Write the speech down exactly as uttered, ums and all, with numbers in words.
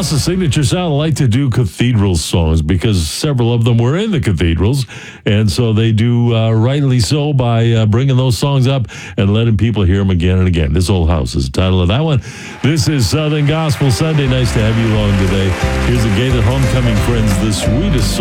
House of Signature Sound like to do cathedral songs because several of them were in the cathedrals. And so they do uh, rightly so by uh, bringing those songs up and letting people hear them again and again. This Old House is the title of that one. This is Southern Gospel Sunday. Nice to have you along today. Here's the Gated Homecoming Friends, the sweetest song.